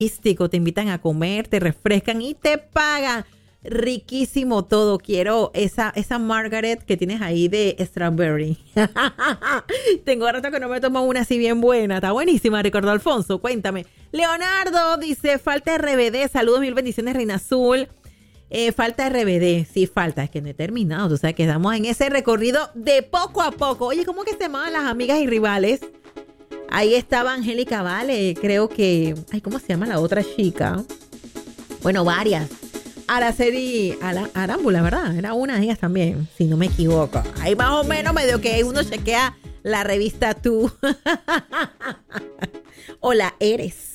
te invitan a comer, te refrescan y te pagan. Riquísimo todo. Quiero esa Margaret que tienes ahí de strawberry. Tengo rato que no me tomo una así bien buena. Está buenísima, Ricardo Alfonso. Cuéntame. Leonardo dice, falta RBD. Saludos, mil bendiciones, Reina Azul. Falta RBD. Sí, falta. Es que no he terminado. Tú sabes que estamos en ese recorrido de poco a poco. Oye, ¿cómo que se llamaban las amigas y rivales? Ahí estaba Angélica Vale. Creo que... Ay, ¿cómo se llama la otra chica? Bueno, varias. Araceli Arámbula, ¿verdad? Era una de ellas también, si no me equivoco. Ahí más o menos medio que uno chequea la revista Tú. Hola, eres.